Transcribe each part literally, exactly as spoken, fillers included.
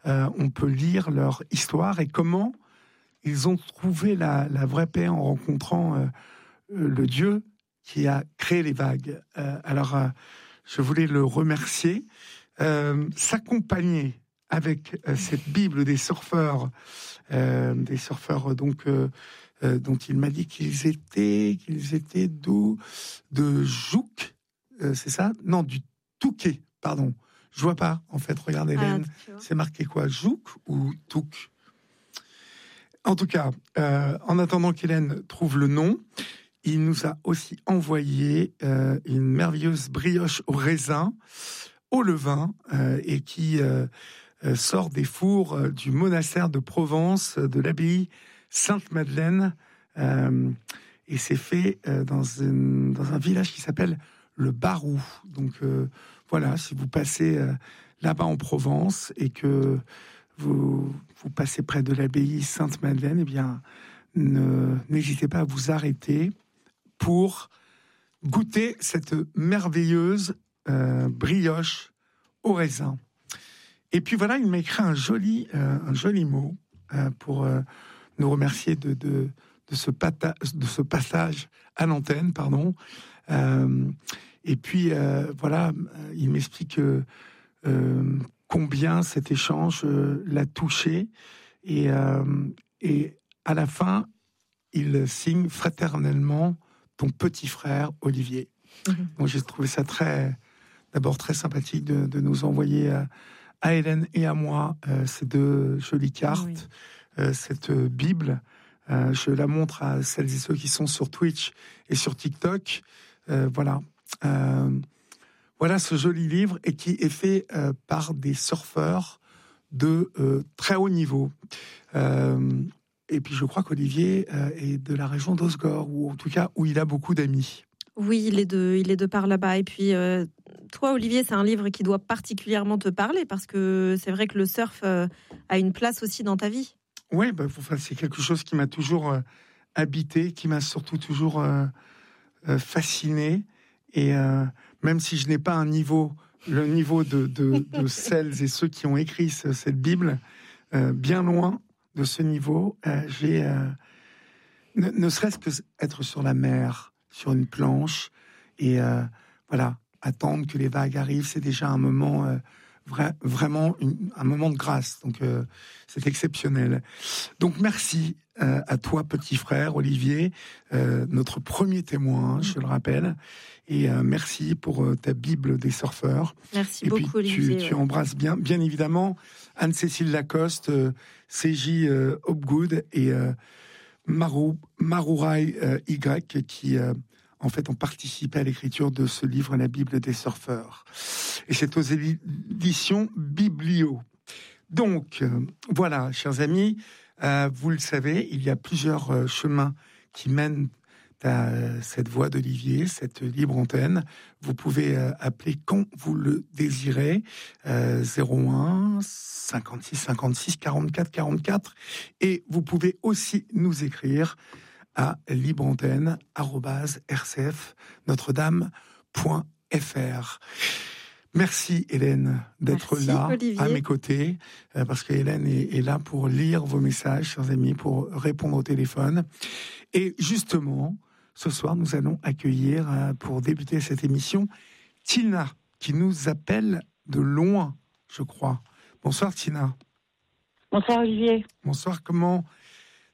euh, on peut lire leur histoire et comment ils ont trouvé la, la vraie paix en rencontrant euh, le Dieu qui a créé les vagues. Euh, alors, euh, je voulais le remercier. Euh, s'accompagner avec euh, cette Bible des surfeurs, euh, des surfeurs donc euh, euh, dont il m'a dit qu'ils étaient, qu'ils étaient d'où, de Jouk, euh, c'est ça ? Non, du Touquet, pardon. Je vois pas en fait. Regarde Hélène, ah, c'est marqué quoi ? Jouk ou Touk ? En tout cas, euh, en attendant qu'Hélène trouve le nom, il nous a aussi envoyé euh, une merveilleuse brioche au raisin, au levain, euh, et qui euh, euh, sort des fours euh, du monastère de Provence, de l'abbaye Sainte-Madeleine. Euh, et c'est fait euh, dans, une, dans un village qui s'appelle le Barou. Donc euh, voilà, si vous passez euh, là-bas en Provence et que vous, vous passez près de l'abbaye Sainte-Madeleine, eh bien, ne, n'hésitez pas à vous arrêter pour goûter cette merveilleuse euh, brioche au raisin. Et puis voilà, il m'a écrit un joli, euh, un joli mot euh, pour euh, nous remercier de, de, de, ce pata- de ce passage à l'antenne, pardon. Euh, et puis euh, voilà, il m'explique euh, euh, combien cet échange euh, l'a touché. Et, euh, et à la fin, il signe fraternellement ton petit frère Olivier. Mmh. Donc j'ai trouvé ça très, d'abord très sympathique de, de nous envoyer à, à Hélène et à moi euh, ces deux jolies cartes, oui. euh, cette Bible. Euh, je la montre à celles et ceux qui sont sur Twitch et sur TikTok. Euh, voilà, euh, voilà ce joli livre et qui est fait euh, par des surfeurs de euh, très haut niveau. Euh, Et puis je crois qu'Olivier euh, est de la région d'Osgore, ou en tout cas où il a beaucoup d'amis. Oui, il est de, il est de par là-bas. Et puis euh, toi, Olivier, c'est un livre qui doit particulièrement te parler parce que c'est vrai que le surf euh, a une place aussi dans ta vie. Oui, bah, enfin, c'est quelque chose qui m'a toujours euh, habité, qui m'a surtout toujours euh, euh, fasciné. Et euh, même si je n'ai pas un niveau, le niveau de, de, de celles et ceux qui ont écrit ce, cette Bible, euh, bien loin de ce niveau, euh, j'ai euh, ne, ne serait-ce que être sur la mer, sur une planche, et euh, voilà, attendre que les vagues arrivent, c'est déjà un moment euh, vra- vraiment une, un moment de grâce. Donc euh, c'est exceptionnel. Donc merci euh, à toi, petit frère Olivier, euh, notre premier témoin, je le rappelle, et euh, merci pour euh, ta Bible des surfeurs. Merci et beaucoup, puis, Olivier. Tu, ouais. tu embrasses bien, bien évidemment Anne-Cécile Lacoste, euh, C J euh, Hopgood et euh, Marou, Marourai euh, Y qui euh, en fait ont participé à l'écriture de ce livre, La Bible des surfeurs. Et c'est aux éditions Biblio. Donc euh, voilà, chers amis, euh, vous le savez, il y a plusieurs euh, chemins qui mènent à euh, cette voix d'Olivier, cette libre antenne. Vous pouvez euh, appeler quand vous le désirez, euh, zéro un cinquante-six cinquante-six quarante-quatre quarante-quatre, et vous pouvez aussi nous écrire à libreantenne arobase r c f notre-dame point f r. Merci Hélène d'être Merci, là Olivier. à mes côtés, euh, parce que Hélène est, est là pour lire vos messages, chers amis, pour répondre au téléphone. Et justement, ce soir, nous allons accueillir, euh, pour débuter cette émission, Tina, qui nous appelle de loin, je crois. Bonsoir Tina. Bonsoir Olivier. Bonsoir, comment allez-vous ?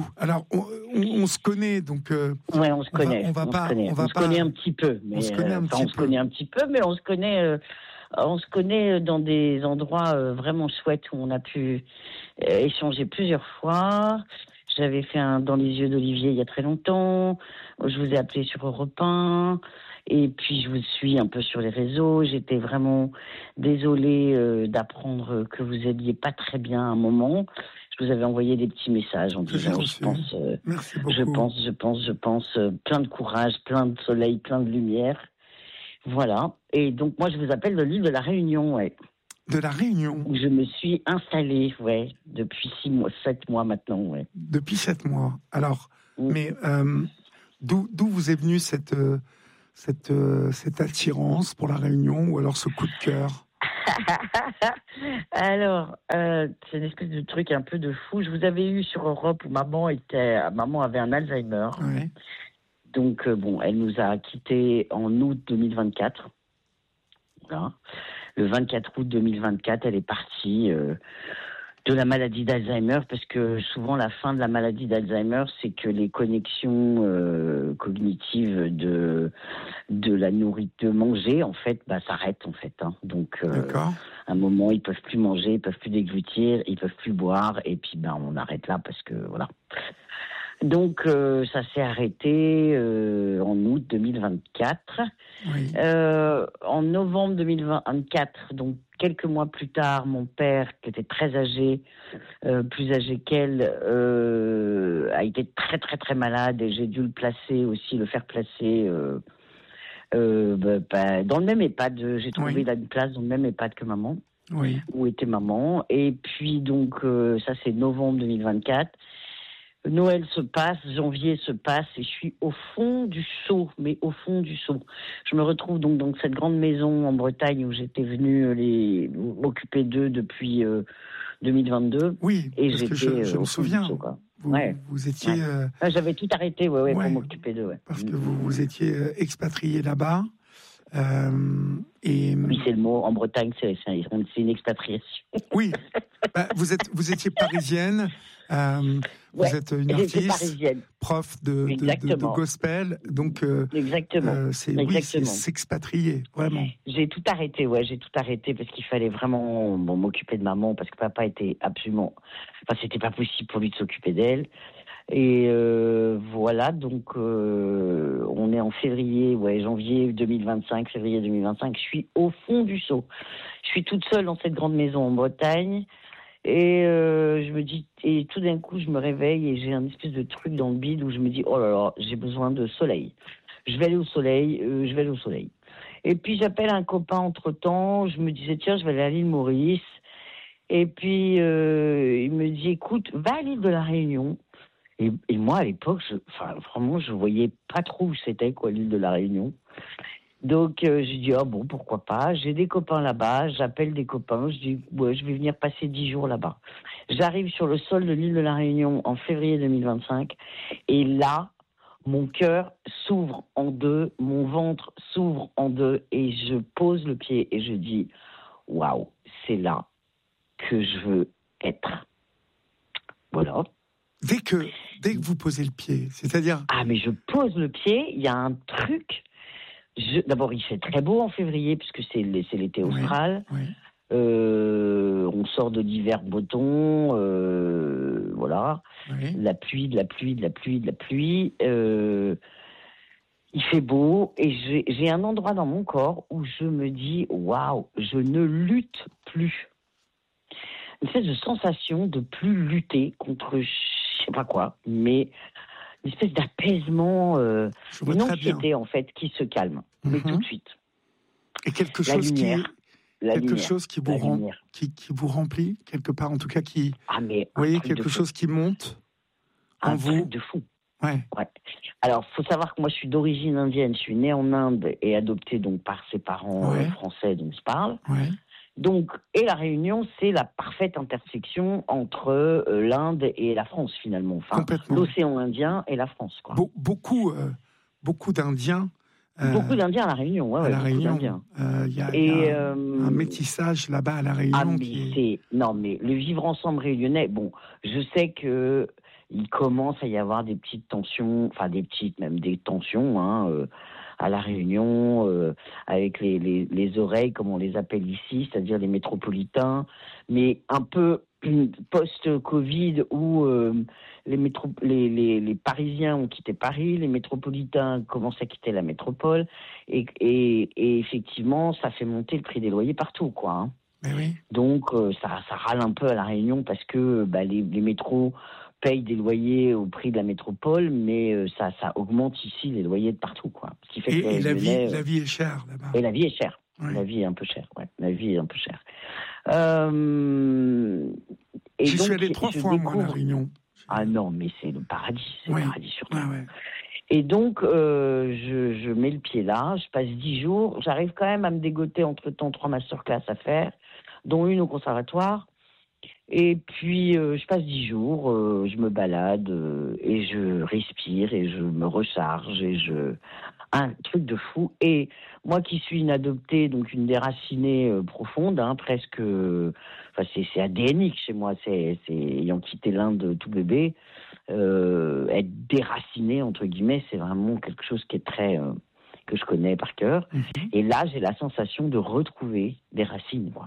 Alors, on, on, on se connaît, donc... Euh, ouais, on se on connaît. Va, on va on pas... Se connaît. On, va on se pas, connaît un petit peu. Mais, on se connaît un euh, petit on se peu. connaît un petit peu, mais on se connaît... Euh, on se connaît dans des endroits euh, vraiment chouettes où on a pu euh, échanger plusieurs fois. J'avais fait un Dans les yeux d'Olivier il y a très longtemps. Je vous ai appelé sur Europe un. Et puis, je vous suis un peu sur les réseaux. J'étais vraiment désolée euh, d'apprendre que vous alliez pas très bien à un moment. Je vous avais envoyé des petits messages en disant, je pense, euh, Merci beaucoup. je pense, je pense, je pense, euh, plein de courage, plein de soleil, plein de lumière. Voilà. Et donc, moi, je vous appelle de l'île de la Réunion, ouais. De la Réunion. Où je me suis installée, ouais, depuis six mois, sept mois maintenant, ouais. Depuis sept mois. Alors, mmh. mais euh, d'où, d'où vous est venue cette, cette, cette attirance pour la Réunion, ou alors ce coup de cœur ? Alors, euh, c'est une espèce de truc un peu de fou. Je vous avais eu sur Europe où maman était, maman avait un Alzheimer. Ouais. Donc, euh, bon, elle nous a quittés en août deux mille vingt-quatre. Voilà. Le vingt-quatre août deux mille vingt-quatre, elle est partie euh, de la maladie d'Alzheimer, parce que souvent la fin de la maladie d'Alzheimer, c'est que les connexions euh, cognitives de de la nourriture, de manger, en fait, bah, s'arrêtent en fait. Hein. Donc, euh, D'accord. à un moment, ils peuvent plus manger, ils peuvent plus déglutir, ils peuvent plus boire, et puis ben on arrête là parce que voilà. Donc, euh, ça s'est arrêté euh, en août deux mille vingt-quatre. Oui. Euh, en novembre deux mille vingt-quatre, donc quelques mois plus tard, mon père, qui était très âgé, euh, plus âgé qu'elle, euh, a été très très très malade, et j'ai dû le placer aussi, le faire placer euh, euh, bah, bah, dans le même EHPAD. J'ai trouvé Oui. là une place dans le même EHPAD que maman, Oui. où était maman. Et puis donc, euh, ça c'est novembre deux mille vingt-quatre. Noël se passe, janvier se passe, et je suis au fond du seau, mais au fond du seau. Je me retrouve donc dans cette grande maison en Bretagne où j'étais venue les, m'occuper d'eux depuis euh, deux mille vingt-deux. Oui, et parce que j'étais je, je euh, me au fond du souviens, seau, quoi. vous, Ouais. vous étiez... Ouais. euh, Ah, j'avais tout arrêté, ouais, ouais, Ouais. pour m'occuper d'eux. Ouais. parce que vous, vous étiez euh, expatrié là-bas. Euh, et Oui, c'est le mot. En Bretagne, c'est, c'est, c'est une expatriation. oui, bah, vous êtes, vous étiez parisienne. Euh, Ouais, vous êtes une j'étais artiste, parisienne. prof de, de, de, de Exactement. gospel, donc euh, Exactement. euh, c'est oui, c'est Exactement. s'expatrier, vraiment. J'ai tout arrêté, ouais, j'ai tout arrêté parce qu'il fallait vraiment bon, m'occuper de maman, parce que papa était absolument, enfin c'était pas possible pour lui de s'occuper d'elle. Et euh, voilà, donc euh, on est en février, ouais, janvier deux mille vingt-cinq, février deux mille vingt-cinq. Je suis au fond du seau. Je suis toute seule dans cette grande maison en Bretagne. Et euh, je me dis, et tout d'un coup, je me réveille et j'ai un espèce de truc dans le bide où je me dis, oh là là, j'ai besoin de soleil. Je vais aller au soleil, euh, je vais aller au soleil. Et puis j'appelle un copain entre-temps, je me disais, tiens, je vais aller à l'île Maurice. Et puis euh, il me dit, écoute, va à l'île de la Réunion. Et, et moi, à l'époque, je, enfin, vraiment, je voyais pas trop où c'était, quoi, l'île de la Réunion. Donc, euh, j'ai dit, ah bon, pourquoi pas. J'ai des copains là-bas, j'appelle des copains, je dis, ouais, je vais venir passer dix jours là-bas. J'arrive sur le sol de l'île de la Réunion en février deux mille vingt-cinq, et là, mon cœur s'ouvre en deux, mon ventre s'ouvre en deux, et je pose le pied et je dis, waouh, c'est là que je veux être. Voilà. Dès que, dès que vous posez le pied, c'est-à-dire... Ah, mais je pose le pied, il y a un truc... Je, d'abord, il fait très beau en février, puisque c'est, c'est l'été austral. Oui, oui. Euh, on sort de l'hiver breton, euh, voilà. Oui. La pluie, de la pluie, de la pluie, de la pluie. Euh, il fait beau, et j'ai, j'ai un endroit dans mon corps où je me dis, waouh, je ne lutte plus. Une espèce de sensation de plus lutter contre je sais pas quoi, mais une espèce d'apaisement, euh, une anxiété en fait qui se calme, mm-hmm. mais tout de suite. Et quelque la chose lumière, qui, la quelque lumière, chose qui vous rend, qui, qui vous remplit quelque part, en tout cas qui, ah mais vous voyez quelque chose qui monte en un vous. Truc de fou. Ouais. ouais. Alors, faut savoir que moi, je suis d'origine indienne. Je suis née en Inde et adoptée donc par ses parents ouais. euh, français dont je parle. Ouais. Donc, et la Réunion, c'est la parfaite intersection entre euh, l'Inde et la France, finalement. Enfin, l'océan Indien et la France, quoi. Be- beaucoup, euh, beaucoup d'Indiens. Euh, beaucoup d'Indiens à la Réunion, ouais. À ouais, la Réunion. Il euh, y, y a euh, un métissage là-bas à la Réunion. Ah, mais qui c'est... Est... Non, mais le vivre ensemble réunionnais, bon, je sais que il commence à y avoir des petites tensions, enfin des petites, même des tensions, hein, euh, à la Réunion, euh, avec les, les, les oreilles, comme on les appelle ici, c'est-à-dire les métropolitains, mais un peu post-Covid où euh, les, métro- les, les, les Parisiens ont quitté Paris, les métropolitains commencent à quitter la métropole, et, et, et effectivement, ça fait monter le prix des loyers partout, quoi. Hein. Mais oui. Donc, euh, ça, ça râle un peu à La Réunion parce que bah, les, les métros payent des loyers au prix de la métropole, mais euh, ça, ça augmente ici les loyers de partout, quoi. Ce qui fait et que et la, vie, euh, la vie est chère là-bas. Et la vie est chère. Ouais. La vie est un peu chère, ouais. La vie est un peu chère. Euh, J'y suis allé trois fois, découvre... moi, à La Réunion. Ah non, mais c'est le paradis, c'est ouais. le paradis surtout. Ouais, ouais. Et donc, euh, je, je mets le pied là, je passe dix jours, j'arrive quand même à me dégoter entre-temps trois masterclass à faire, dont une au conservatoire. Et puis, euh, je passe dix jours, euh, je me balade euh, et je respire et je me recharge et je... Un truc de fou. Et moi qui suis une adoptée, donc une déracinée euh, profonde, hein, presque... Euh, enfin, c'est, c'est adénique chez moi, c'est, c'est ayant quitté l'Inde tout bébé. Euh, être déraciné, entre guillemets, c'est vraiment quelque chose qui est très... Euh, que je connais par cœur. Mmh. Et là, j'ai la sensation de retrouver des racines, moi.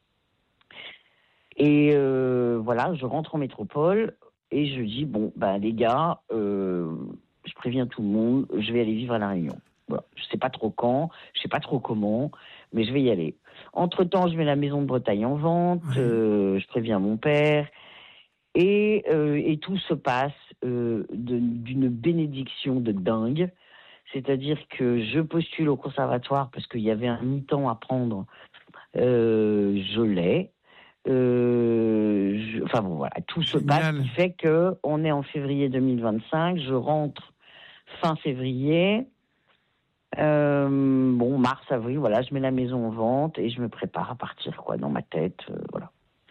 Et euh, voilà, je rentre en métropole et je dis, bon, ben les gars, euh, je préviens tout le monde, je vais aller vivre à La Réunion. Voilà. Je ne sais pas trop quand, je ne sais pas trop comment, mais je vais y aller. Entre-temps, je mets la maison de Bretagne en vente, oui. euh, je préviens mon père, et, euh, et tout se passe euh, de, d'une bénédiction de dingue. C'est-à-dire que je postule au conservatoire parce qu'il y avait un mi-temps à prendre, euh, je l'ai. Euh, je, enfin bon voilà, tout se Génial. passe, ce qui fait que on est en février deux mille vingt-cinq, je rentre fin février, euh, bon mars avril, voilà, je mets la maison en vente et je me prépare à partir quoi dans ma tête, euh, voilà.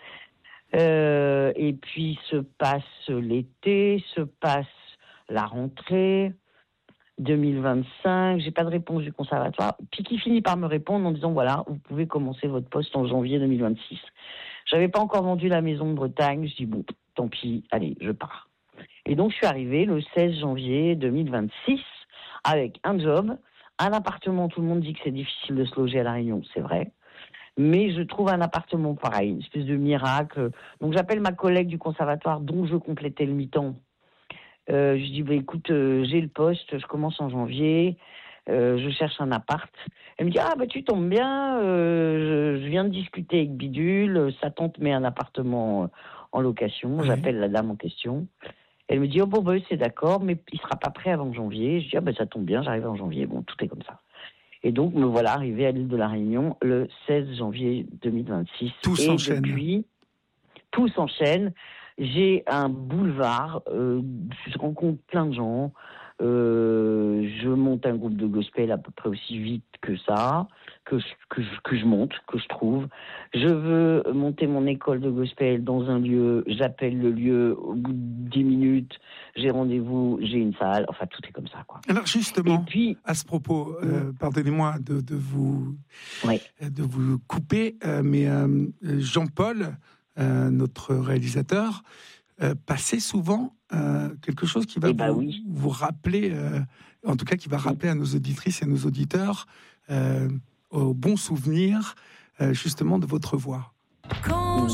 Euh, et puis se passe l'été, se passe la rentrée deux mille vingt-cinq, j'ai pas de réponse du conservatoire, puis qui finit par me répondre en disant voilà, vous pouvez commencer votre poste en janvier deux mille vingt-six. J'avais pas encore vendu la maison de Bretagne, je dis bon, tant pis, allez, je pars. Et donc je suis arrivée le seize janvier deux mille vingt-six avec un job, un appartement, tout le monde dit que c'est difficile de se loger à La Réunion, c'est vrai. Mais je trouve un appartement pareil, une espèce de miracle. Donc j'appelle ma collègue du conservatoire dont je complétais le mi-temps. Euh, je dis, bah, écoute, euh, j'ai le poste, je commence en janvier, euh, je cherche un appart. Elle me dit, ah bah tu tombes bien, euh, je, je viens de discuter avec Bidule, sa tante met un appartement en location, oui. J'appelle la dame en question. Elle me dit, oh bon, bah, c'est d'accord, mais il sera pas prêt avant janvier. Je dis, ah bah ça tombe bien, j'arrive en janvier, bon, tout est comme ça. Et donc, me voilà arrivé à l'île de La Réunion le seize janvier deux mille vingt-six. Tout et s'enchaîne. Depuis, tout s'enchaîne. J'ai un boulevard, euh, je rencontre plein de gens, euh, je monte un groupe de gospel à peu près aussi vite que ça, que je, que je, que je monte, que je trouve. Je veux monter mon école de gospel dans un lieu, j'appelle le lieu, au bout de dix minutes, j'ai rendez-vous, j'ai une salle, enfin tout est comme ça, quoi. Alors justement, Et puis, à ce propos, euh, pardonnez-moi de, de, vous, oui. de vous couper, euh, mais euh, Jean-Paul, Euh, notre réalisateur, euh, passait souvent euh, quelque chose qui va eh vous, ben oui. vous rappeler, euh, en tout cas qui va rappeler à nos auditrices et nos auditeurs euh, au bon souvenir euh, justement de votre voix. Quand